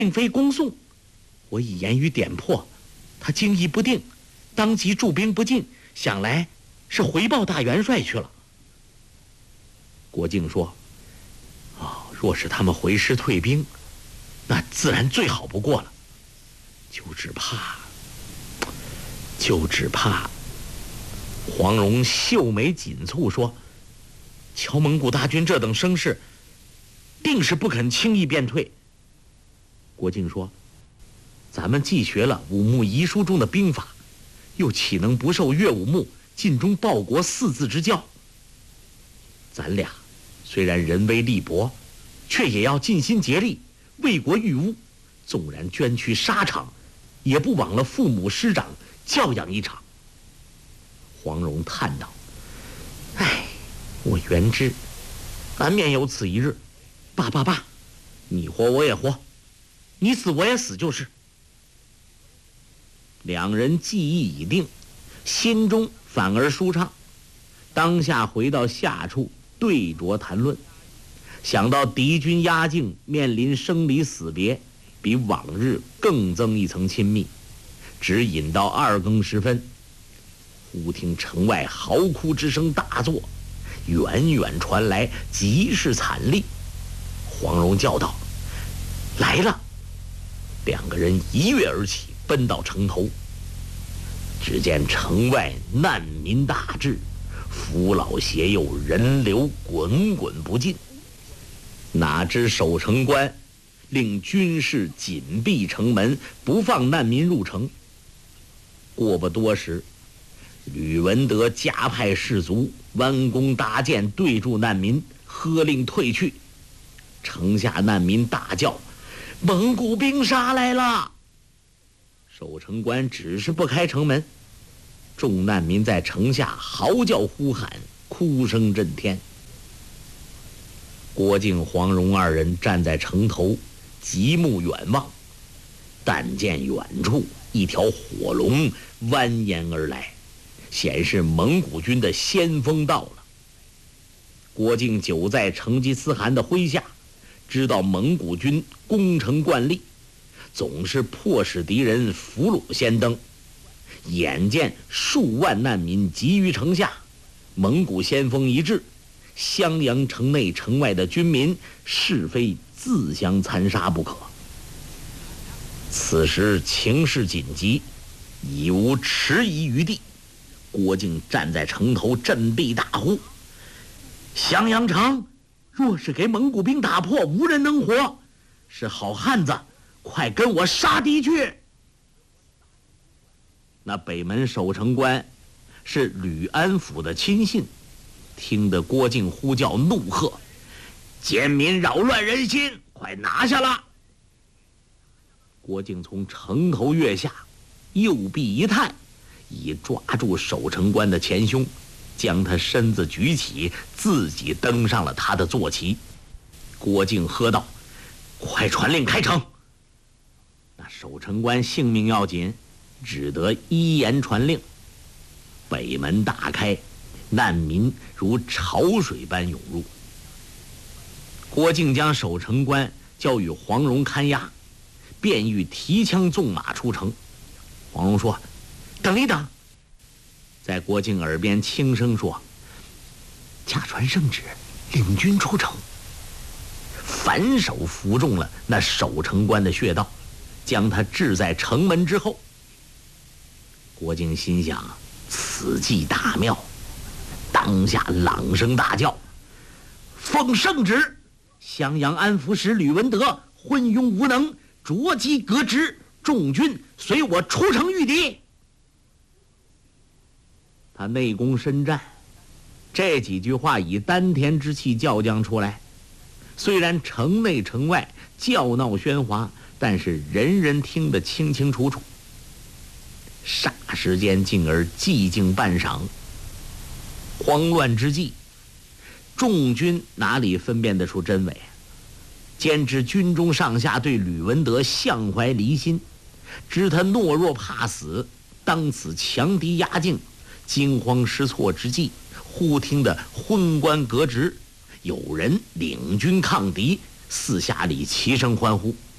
并非恭送，我以言语点破，他惊疑不定，当即驻兵不进，想来是回报大元帅去了。郭靖说：“若是他们回师退兵，那自然最好不过了，就只怕……”黄蓉秀眉紧蹙说：“乔蒙古大军这等声势，定是不肯轻易便退。”郭靖说：“咱们既学了武穆遗书中的兵法，又岂能不受岳武穆尽忠报国4字之教？咱俩虽然人微力薄，却也要尽心竭力为国御侮，纵然捐躯沙场，也不枉了父母师长教养一场。”黄蓉叹道：“哎，我原知，难免有此一日。罢，你活我也活，你死我也死就是。”两人计议已定，心中反而舒畅，当下回到下处对酌谈论。想到敌军压境，面临生离死别，比往日更增一层亲密，只引到2更时分，忽听城外嚎哭之声大作，远远传来，极是惨厉。黄蓉叫道：“来了！”2个人一跃而起，奔到城头。只见城外难民大至，扶老携幼，人流滚滚不尽。哪知守城官令军士紧闭城门，不放难民入城。过不多时，吕文德加派士卒弯弓搭箭对住难民，喝令退去。城下难民大叫：“蒙古兵杀来了！”守城官只是不开城门，众难民在城下嚎叫呼喊，哭声震天。郭靖、黄蓉2人站在城头，极目远望，但见远处一条火龙蜿蜒而来，显示蒙古军的先锋到了。郭靖久在成吉思汗的麾下，知道蒙古军攻城惯例，总是迫使敌人俘虏先登。眼见数万难民集于城下，蒙古先锋一至，襄阳城内城外的军民是非自相残杀不可。此时情势紧急，已无迟疑余地。郭靖站在城头振臂大呼：“襄阳城若是给蒙古兵打破，无人能活，是好汉子，快跟我杀敌去！”那北门守城官是吕安府的亲信，听得郭靖呼叫，怒喝：“奸民扰乱人心，快拿下了！”郭靖从城头跃下，右臂一探，已抓住守城官的前胸，将他身子举起，自己登上了他的坐骑。郭靖喝道：“快传令开城！”那守城官性命要紧，只得依言传令。北门大开，难民如潮水般涌入。郭靖将守城官交与黄蓉看押，便欲提枪纵马出城。黄蓉说：“等一等。”在郭靖耳边轻声说：“驾传圣旨，领军出城。”反手扶中了那守城官的穴道，将他置在城门之后。郭靖心想，此计大妙，当下朗声大叫：“奉圣旨，襄阳安抚使吕文德昏庸无能，着机革职，众军随我出城御敌。”他内功深战，这几句话以丹田之气叫将出来，虽然城内城外叫闹喧哗，但是人人听得清清楚楚。霎时间竟而寂静半晌。慌乱之际，众军哪里分辨得出真伪？兼知军中上下对吕文德向怀离心，知他懦弱怕死，当此强敌压境，惊慌失措之际，忽听得昏官革职，有人领军抗敌，四下里齐声欢呼。